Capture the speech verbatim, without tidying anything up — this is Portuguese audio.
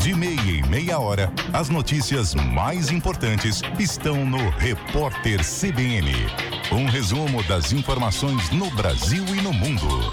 De meia em meia hora, as notícias mais importantes estão no Repórter C B N. Um resumo das informações no Brasil e no mundo.